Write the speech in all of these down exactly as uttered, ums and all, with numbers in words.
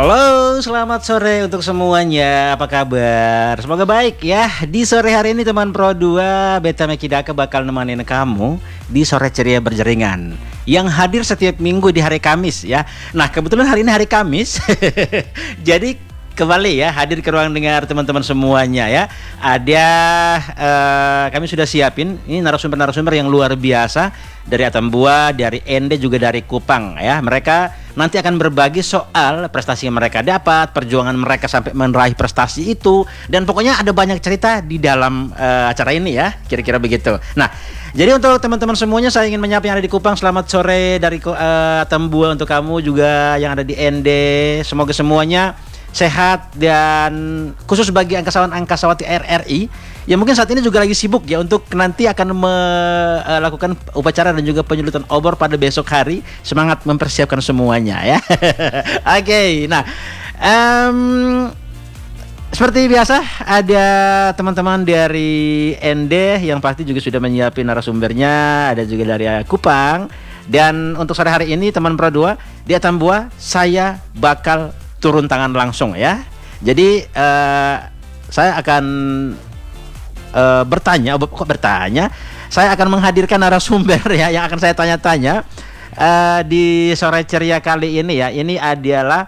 Halo, selamat sore untuk semuanya. Apa kabar? Semoga baik ya. Di sore hari ini teman Pro dua, Beta Mekidaka bakal nemenin kamu di Sore Ceria Berjaringan yang hadir setiap minggu di hari Kamis ya. Nah, kebetulan hari ini hari Kamis. Jadi kembali ya hadir ke ruang dengar teman-teman semuanya ya. Ada uh, kami sudah siapin ini narasumber-narasumber yang luar biasa dari Atambua, dari Ende juga dari Kupang ya. Mereka nanti akan berbagi soal prestasi yang mereka dapat, perjuangan mereka sampai meraih prestasi itu, dan pokoknya ada banyak cerita di dalam uh, acara ini ya, kira-kira begitu. Nah, jadi untuk teman-teman semuanya saya ingin menyapa yang ada di Kupang, selamat sore dari uh, Atambua untuk kamu juga yang ada di Ende. Semoga semuanya sehat dan khusus bagi angkasawan-angkasawati R R I yang mungkin saat ini juga lagi sibuk ya untuk nanti akan melakukan upacara dan juga penyulutan obor pada besok hari. Semangat mempersiapkan semuanya ya. Oke, okay, nah um, seperti biasa ada teman-teman dari Ende yang pasti juga sudah menyiapin narasumbernya, ada juga dari Kupang, dan untuk sore hari ini teman Pro dua di Atambua saya bakal turun tangan langsung ya. Jadi uh, saya akan uh, bertanya, kok bertanya? Saya akan menghadirkan narasumber ya yang akan saya tanya-tanya uh, di Sore Ceria kali ini ya. Ini adalah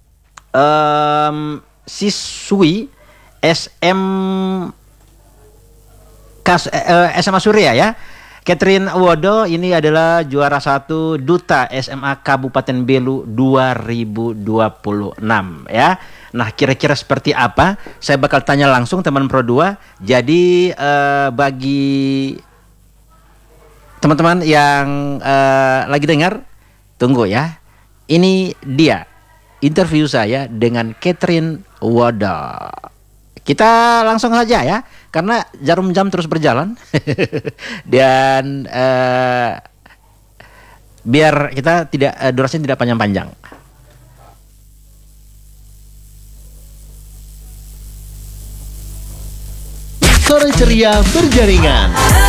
um, siswi S M Kas, uh, S M A Surya ya. Catherine Wodo ini adalah juara satu Duta S M A Kabupaten Belu dua ribu dua puluh enam ya. Nah, kira-kira seperti apa? Saya bakal tanya langsung teman Pro dua. Jadi eh, bagi teman-teman yang eh, lagi dengar, tunggu ya. Ini dia interview saya dengan Catherine Wodo. Kita langsung saja ya, karena jarum jam terus berjalan dan uh, biar kita tidak uh, durasinya tidak panjang-panjang. Sore Ceria Berjaringan.